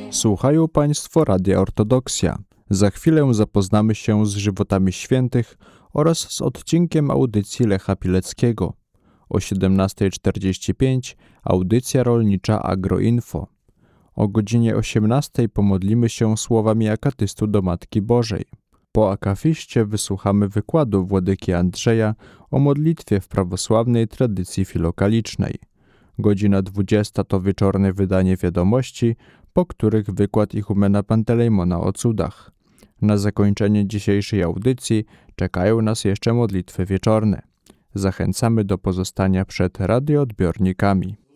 Słuchają Państwo Radia Ortodoksja. Za chwilę zapoznamy się z żywotami świętych oraz z odcinkiem audycji Lecha Pileckiego. O 17:45 audycja rolnicza Agroinfo. O godzinie 18:00 pomodlimy się słowami akatystu do Matki Bożej. Po akafiście wysłuchamy wykładu Władyki Andrzeja o modlitwie w prawosławnej tradycji filokalicznej. Godzina 20:00 to wieczorne wydanie wiadomości, po których wykład ichumena Pantelejmona o cudach. Na zakończenie dzisiejszej audycji czekają nas jeszcze modlitwy wieczorne. Zachęcamy do pozostania przed radioodbiornikami.